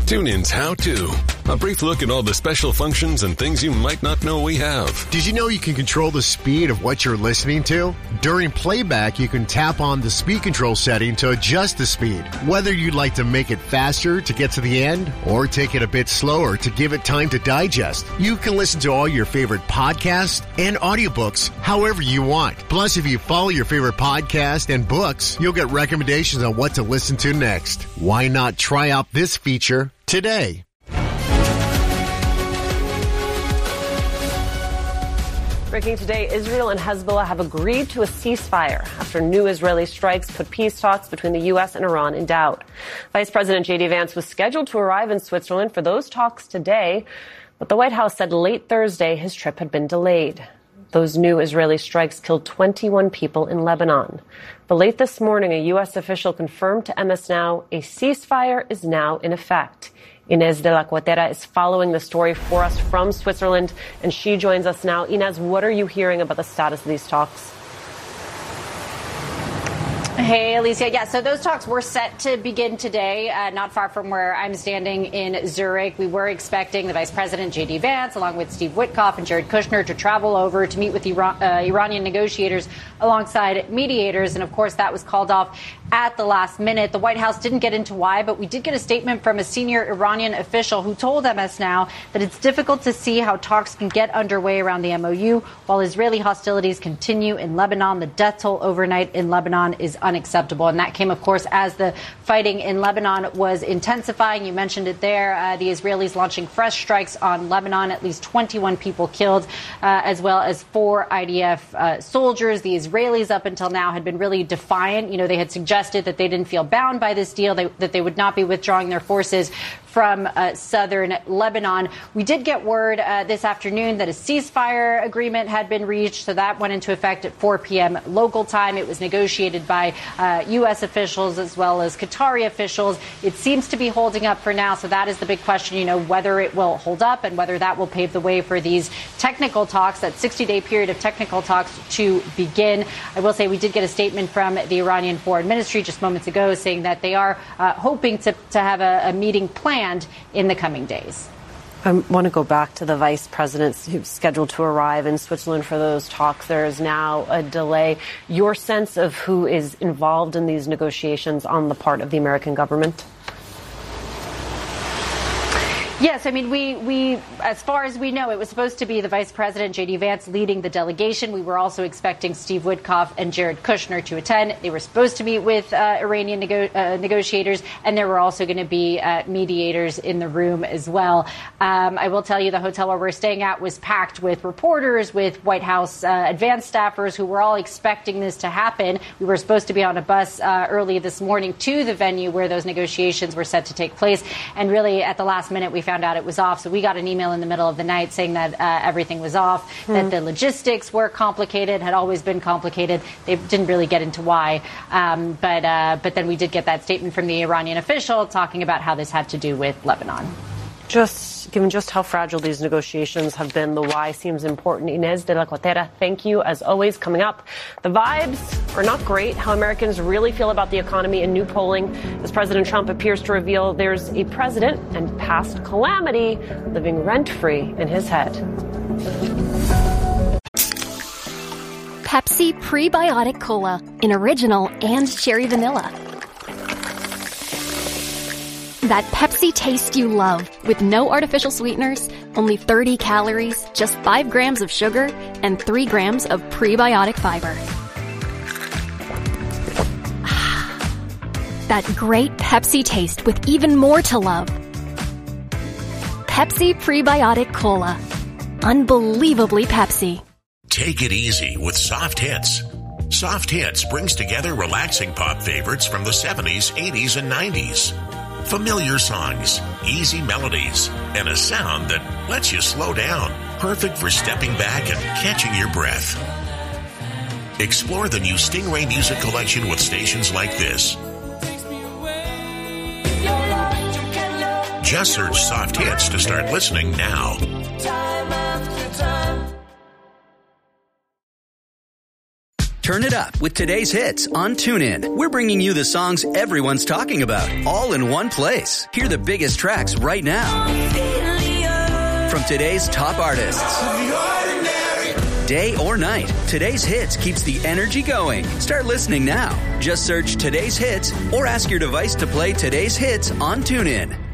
TuneIn's How To. A brief look at all the special functions and things you might not know we have. Did you know you can control the speed of what you're listening to? During playback, you can tap on the speed control setting to adjust the speed. Whether you'd like to make it faster to get to the end or take it a bit slower to give it time to digest, you can listen to all your favorite podcasts and audiobooks however you want. Plus, if you follow your favorite podcast and books, you'll get recommendations on what to listen to next. Why not try out this feature today? Breaking today, Israel and Hezbollah have agreed to a ceasefire after new Israeli strikes put peace talks between the U.S. and Iran in doubt. Vice President J.D. Vance was scheduled to arrive in Switzerland for those talks today, but the White House said late Thursday his trip had been delayed. Those new Israeli strikes killed 21 people in Lebanon. But late this morning, a U.S. official confirmed to MS Now a ceasefire is now in effect. Inez de la Cuatera is following the story for us from Switzerland, and she joins us now. Inez, what are you hearing about the status of these talks? Hey, Alicia. Yeah, so those talks were set to begin today, not far from where I'm standing in Zurich. We were expecting the Vice President, J.D. Vance, along with Steve Witkoff and Jared Kushner, to travel over to meet with Iranian negotiators alongside mediators. And, of course, that was called off at the last minute. The White House didn't get into why, but we did get a statement from a senior Iranian official who told MS Now that it's difficult to see how talks can get underway around the MOU while Israeli hostilities continue in Lebanon. The death toll overnight in Lebanon is unacceptable. And that came, of course, as the fighting in Lebanon was intensifying. You mentioned it there. The Israelis launching fresh strikes on Lebanon, at least 21 people killed, as well as 4 IDF soldiers. The Israelis up until now had been really defiant. You know, they had suggested that they didn't feel bound by this deal, that they would not be withdrawing their forces from southern Lebanon. We did get word this afternoon that a ceasefire agreement had been reached, so that went into effect at 4 p.m. local time. It was negotiated by U.S. officials as well as Qatari officials. It seems to be holding up for now, so that is the big question, you know, whether it will hold up and whether that will pave the way for these technical talks, that 60-day period of technical talks to begin. I will say we did get a statement from the Iranian Foreign Ministry just moments ago saying that they are hoping to have a meeting planned in the coming days. I want to go back to the vice president who's scheduled to arrive in Switzerland for those talks. There is now a delay. Your sense of who is involved in these negotiations on the part of the American government? Yes, I mean, we, as far as we know, it was supposed to be the Vice President, J.D. Vance, leading the delegation. We were also expecting Steve Witkoff and Jared Kushner to attend. They were supposed to meet with Iranian negotiators, and there were also going to be mediators in the room as well. I will tell you the hotel where we're staying at was packed with reporters, with White House advanced staffers who were all expecting this to happen. We were supposed to be on a bus early this morning to the venue where those negotiations were set to take place, and really at the last minute we found out it was off. So we got an email in the middle of the night saying that everything was off, that the logistics were complicated, had always been complicated. They didn't really get into why. But then we did get that statement from the Iranian official talking about how this had to do with Lebanon. Given just how fragile these negotiations have been, the why seems important. Inez de la Cuatera, thank you as always. Coming up, the vibes are not great. How Americans really feel about the economy in new polling as President Trump appears to reveal there's a president and past calamity living rent-free in his head. Pepsi Prebiotic Cola in original and cherry vanilla. That Pepsi taste you love, with no artificial sweeteners, only 30 calories, just 5 grams of sugar, and 3 grams of prebiotic fiber. That great Pepsi taste with even more to love. Pepsi Prebiotic Cola. Unbelievably Pepsi. Take it easy with Soft Hits. Soft Hits brings together relaxing pop favorites from the 70s, 80s, and 90s. Familiar songs, easy melodies, and a sound that lets you slow down. Perfect for stepping back and catching your breath. Explore the new Stingray Music Collection with stations like this. Just search Soft Hits to start listening now. Turn it up with today's hits on TuneIn. We're bringing you the songs everyone's talking about, all in one place. Hear the biggest tracks right now from today's top artists. Day or night, today's hits keeps the energy going. Start listening now. Just search today's hits or ask your device to play today's hits on TuneIn.